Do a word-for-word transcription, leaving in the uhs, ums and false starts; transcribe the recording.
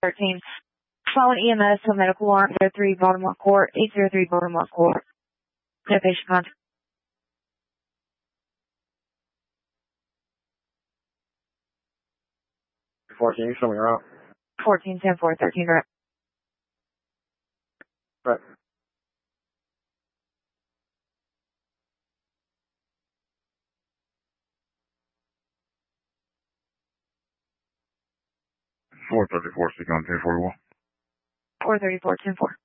thirteen. Calling E M S to medical warrant zero three Baltimore Court, eight zero three Baltimore Court. No patient contact. fourteen, show me your route. fourteen ten four thirteen, right. Right. four thirty-four, six on ten forty-one. four thirty-four ten four.